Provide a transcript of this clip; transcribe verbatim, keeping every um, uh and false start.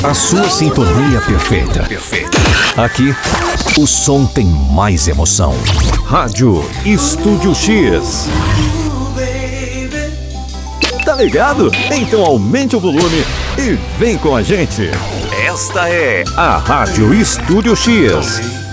A sua sintonia perfeita. Perfeita. Aqui, o som tem mais emoção. Rádio Estúdio X. Tá ligado? Então aumente o volume e vem com a gente. Esta é a Rádio Estúdio X.